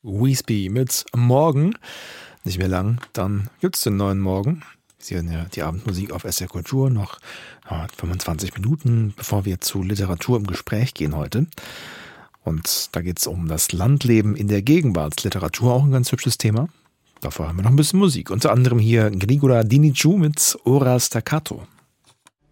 Wheesby mit Morgen. Nicht mehr lang, dann gibt's den neuen Morgen. Sie hören ja die Abendmusik auf SR Kultur. Noch 25 Minuten, bevor wir zu Literatur im Gespräch gehen heute. Und da geht's um das Landleben in der Gegenwartsliteratur, auch ein ganz hübsches Thema. Davor haben wir noch ein bisschen Musik. Unter anderem hier Grigora Dinicu mit Ora Staccato.